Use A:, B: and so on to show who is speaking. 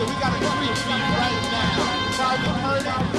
A: So we got a street beat right now. Private Murder